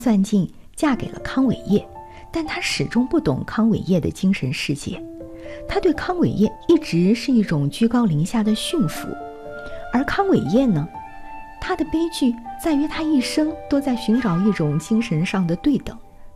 算尽嫁给了康伟业，但他始终不懂康伟业的精神世界。他对康伟业一直是一种居高临下的驯服，而康伟业呢，他的悲剧在于他一生都在寻找一种精神上的对等。